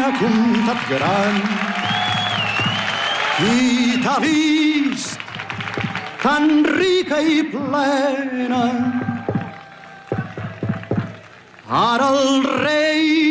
comtat gran. Qui t'ha vist tan rica i plena? Ara el rei